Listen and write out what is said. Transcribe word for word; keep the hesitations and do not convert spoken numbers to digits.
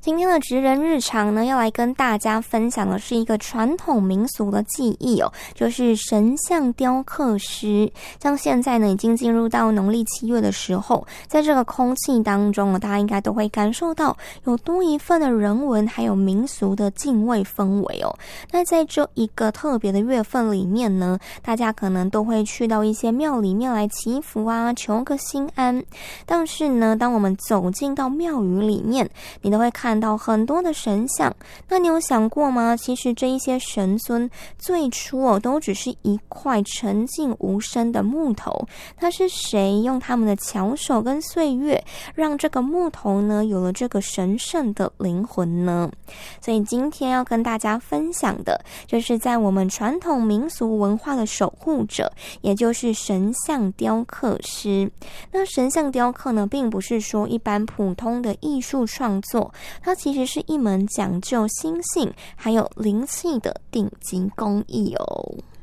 今天的职人日常呢，要来跟大家分享的是一个传统民俗的技艺哦，就是神像雕刻师。像现在呢，已经进入到农历七月的时候，在这个空气当中呢，大家应该都会感受到有多一份的人文还有民俗的敬畏氛围哦。那在这一个特别的月份里面呢，大家可能都会去到一些庙里面来祈福啊，求个心安。但是呢，当我们走进到庙宇里面，你都会看到很多的神像。那你有想过吗？其实这一些神尊最初哦，都只是一块沉静无声的木头。那是谁用他们的巧手跟岁月，让这个木头呢有了这个神圣的灵魂呢？所以今天要跟大家分享的，就是在我们传统民俗文化的守护者，也就是神像雕刻师。那神像雕刻呢，并不是说一般普通的艺术创作，它其实是一门讲究心性还有灵气的顶级工艺哦。